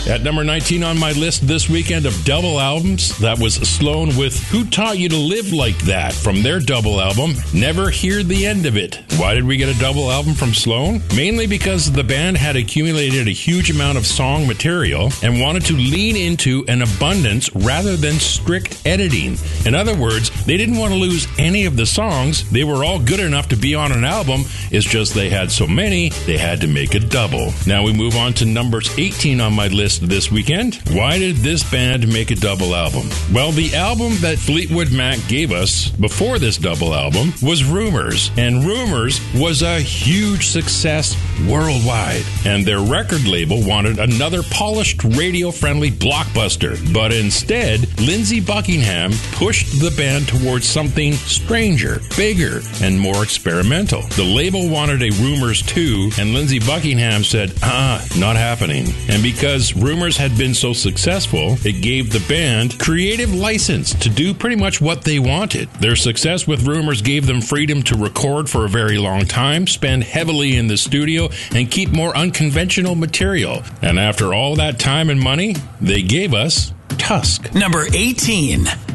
At number 19 on my list this weekend of double albums, that was Sloan with Who Taught You to Live Like That from their double album, Never Hear the End of It. Why did we get a double album from Sloan? Mainly because the band had accumulated a huge amount of song material and wanted to lean into an abundance rather than strict editing. In other words, they didn't want to lose any of the songs. They were all good enough to be on an album. It's just they had so many, they had to make a double. Now we move on to number 18 on my list this weekend. Why did this band make a double album? Well, the album that Fleetwood Mac gave us before this double album was Rumors, and Rumors was a huge success worldwide, and their record label wanted another polished radio-friendly blockbuster, but instead, Lindsey Buckingham pushed the band towards something stranger, bigger, and more experimental. The label wanted a Rumors 2, and Lindsey Buckingham said, not happening. And because Rumors had been so successful, it gave the band creative license to do pretty much what they wanted. Their success with Rumors gave them freedom to record for a very long time, spend heavily in the studio, and keep more unconventional material. And after all that time and money, they gave us Tusk. Number 18.